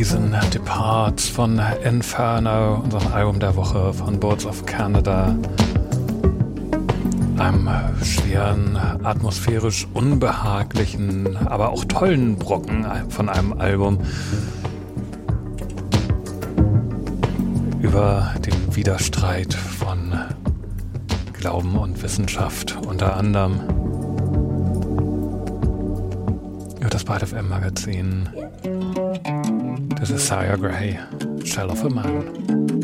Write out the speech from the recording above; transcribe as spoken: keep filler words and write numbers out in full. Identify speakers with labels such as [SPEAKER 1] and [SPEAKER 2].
[SPEAKER 1] Season Departs von Inferno, unserem Album der Woche von Boards of Canada. Einem schweren, atmosphärisch unbehaglichen, aber auch tollen Brocken von einem Album über den Widerstreit von Glauben und Wissenschaft unter anderem. Über das Byte F M Magazin. Das ist Sarah Gray, Shell of a Man.